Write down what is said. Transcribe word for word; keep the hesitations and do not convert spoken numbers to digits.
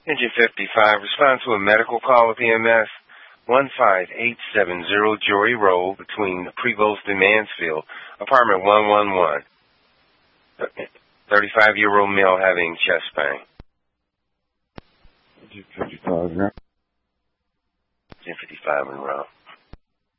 Engine fifty-five, respond to a medical call with E M S. one five eight seven zero Jory Road between Prevost and Mansfield, apartment one one one. thirty-five-year-old male having chest pain. Engine fifty-five, yeah. Engine fifty-five, Monroe.